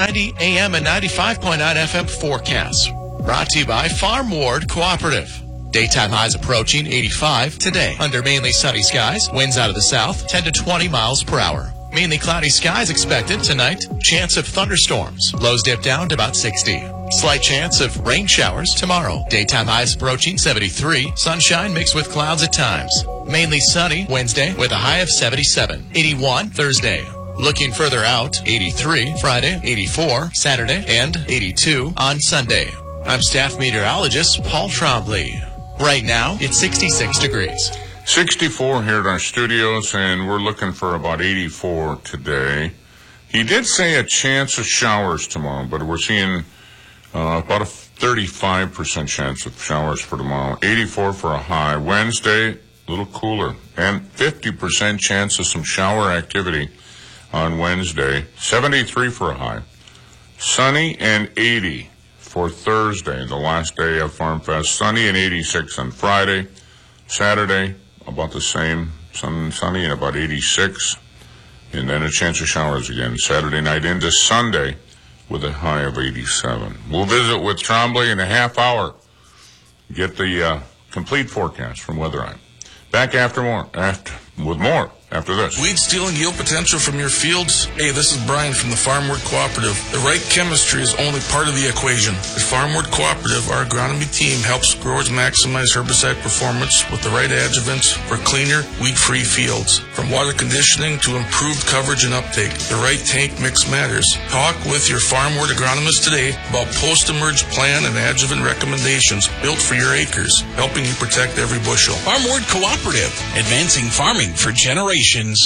990 AM and 95.9 FM forecasts. Brought to you by Farm Ward Cooperative. Daytime highs approaching 85 today. Under mainly sunny skies, winds out of the south, 10 to 20 miles per hour. Mainly cloudy skies expected tonight. Chance of thunderstorms. Lows dip down to about 60. Slight chance of rain showers tomorrow. Daytime highs approaching 73. Sunshine mixed with clouds at times. Mainly sunny Wednesday with a high of 77. 81 Thursday. Looking further out, 83 Friday, 84 Saturday, and 82 on Sunday. I'm staff meteorologist Paul Trombley. Right now, it's 66 degrees. 64 here at our studios, and we're looking for about 84 today. He did say a chance of showers tomorrow, but we're seeing about a 35% chance of showers for tomorrow. 84 for a high. Wednesday, a little cooler. And 50% chance of some shower activity on Wednesday. 73 for a high. Sunny and 80 for Thursday, the last day of Farm Fest. Sunny and 86 on Friday. Saturday, about the same, sunny and about 86, and then a chance of showers again Saturday night into Sunday with a high of 87. We'll visit with Trombley in a half hour. Get the complete forecast from Weather Eye. Back with more after this. Weed stealing yield potential from your fields? Hey, this is Brian from the Farmward Cooperative. The right chemistry is only part of the equation. At Farmward Cooperative, our agronomy team helps growers maximize herbicide performance with the right adjuvants for cleaner, weed-free fields. From water conditioning to improved coverage and uptake, the right tank mix matters. Talk with your Farmward agronomist today about post-emerge plan and adjuvant recommendations built for your acres, helping you protect every bushel. Farmward Cooperative, advancing farming for generations.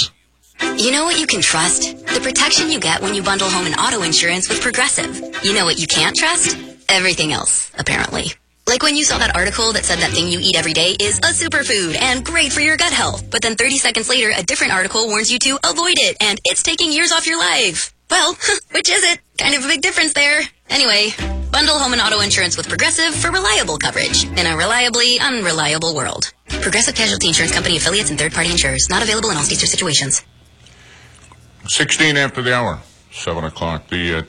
You know what you can trust? The protection you get when you bundle home and auto insurance with Progressive. You know what you can't trust? Everything else, apparently. Like when you saw that article that said that thing you eat every day is a superfood and great for your gut health. But then 30 seconds later, a different article warns you to avoid it and it's taking years off your life. Well, which is it? Kind of a big difference there. Anyway, bundle home and auto insurance with Progressive for reliable coverage in a reliably unreliable world. Progressive Casualty Insurance Company affiliates and third-party insurers. Not available in all states or situations. 16 after the hour, 7 o'clock. The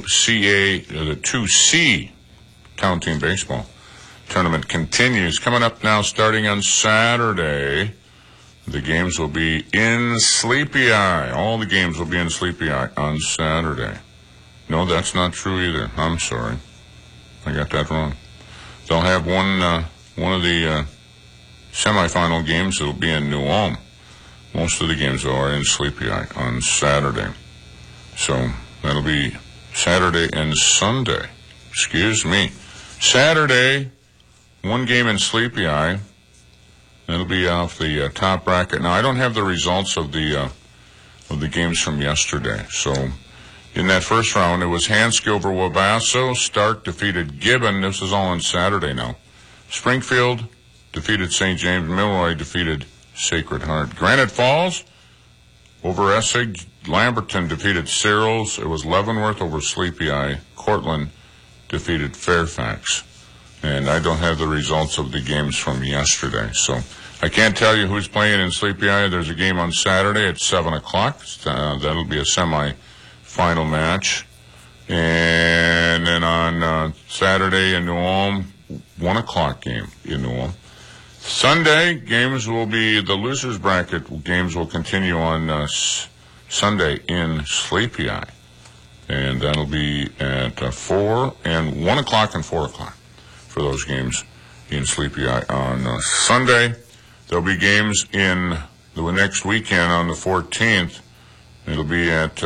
2C County Baseball Tournament continues. Coming up now, starting on Saturday, the games will be in Sleepy Eye. All the games will be in Sleepy Eye on Saturday. No, that's not true either. I'm sorry. I got that wrong. They'll have one of the semifinal games that will be in New Ulm. Most of the games are in Sleepy Eye on Saturday. So that'll be Saturday and Sunday. Excuse me. Saturday, one game in Sleepy Eye. That'll be off the top bracket. Now, I don't have the results of the games from yesterday. So in that first round, it was Hansk over Wabasso. Stark defeated Gibbon. This is all on Saturday now. Springfield defeated St. James. Milroy defeated Sacred Heart. Granite Falls over Essig. Lamberton defeated Searles. It was Leavenworth over Sleepy Eye. Cortland defeated Fairfax. And I don't have the results of the games from yesterday. So I can't tell you who's playing in Sleepy Eye. There's a game on Saturday at 7 o'clock. That'll be a semi-final match. And then on Saturday in New Ulm, 1 o'clock game in New Ulm. Sunday, games will be, the losers bracket games will continue on Sunday in Sleepy Eye. And that'll be at 4 and 1 o'clock and 4 o'clock for those games in Sleepy Eye. On Sunday, there'll be games in the next weekend on the 14th. It'll be at,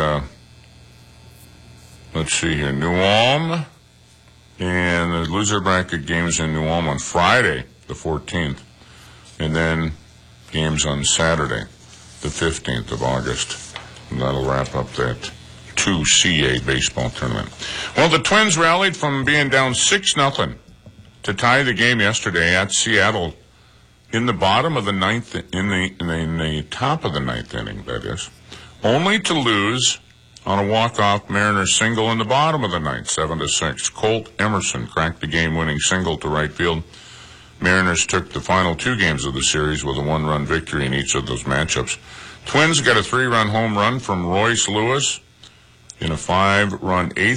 let's see here, New Ulm. And the loser bracket games in New Ulm on Friday, the 14th. And then games on Saturday, the 15th of August. And that'll wrap up that 2CA baseball tournament. Well, the Twins rallied from being down 6-0 to tie the game yesterday at Seattle in the bottom of the ninth, in the top of the ninth inning, that is, only to lose on a walk-off Mariners single in the bottom of the ninth, 7-6. Colt Emerson cracked the game-winning single to right field. Mariners took the final two games of the series with a one-run victory in each of those matchups. Twins got a 3-run home run from Royce Lewis in a 5-run eighth